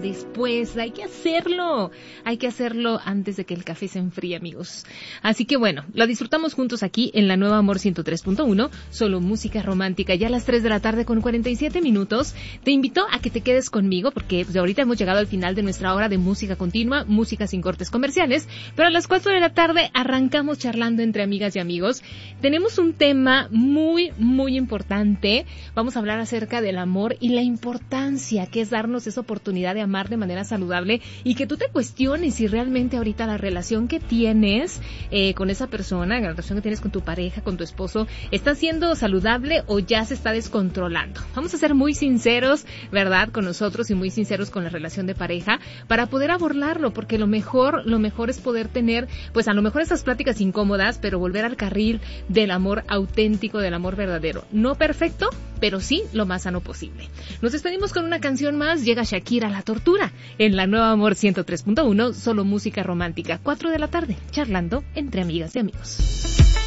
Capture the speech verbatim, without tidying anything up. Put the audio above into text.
después, hay que hacerlo, hay que hacerlo antes de que el café se enfríe, amigos. Así que bueno, lo disfrutamos juntos aquí en la Nueva Amor ciento tres punto uno, solo música romántica, ya a las tres de la tarde con cuarenta y siete minutos. Te invito a que te quedes conmigo porque pues, ahorita hemos llegado al final de nuestra hora de música continua, música sin cortes comerciales, pero a las cuatro de la tarde arrancamos charlando entre amigas y amigos. Tenemos un tema muy, muy importante. Vamos a hablar acerca del amor y la importancia que es darnos esa oportunidad de amar de manera saludable y que tú te cuestiones si realmente ahorita la relación que tienes eh, con esa persona, la relación que tienes con tu pareja, con tu esposo, está siendo saludable o ya se está descontrolando. Vamos a ser muy sinceros, ¿verdad?, con nosotros y muy sinceros con la relación de pareja para poder abordarlo, porque lo mejor, lo mejor es poder tener, pues a lo mejor esas pláticas incómodas, pero volver al carril del amor auténtico, del amor verdadero. No perfecto, pero sí lo más sano posible. Nos despedimos con una canción más. Llega Shakira, La Tortura, en la Nueva Amor ciento tres punto uno, solo música romántica. Cuatro de la tarde, charlando entre amigas y amigos.